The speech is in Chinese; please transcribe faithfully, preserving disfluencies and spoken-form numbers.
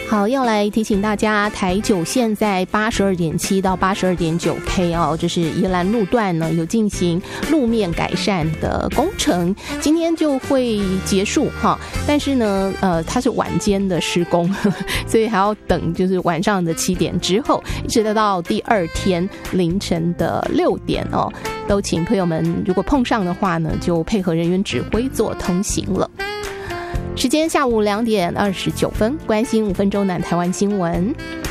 好，要来提醒大家，台九线在八十二点七到八十二点九 K 哦，这是宜兰路段呢有进行路面改善的工程，今天就会结束哈。但是呢，呃，它是晚间的施工，呵呵，所以还要等，就是晚上的七点之后，一直到第二天凌晨的六点哦，都请朋友们如果碰上的话呢，就配合人员指挥做通行了。时间下午两点二十九分，关心五分钟南台湾新闻。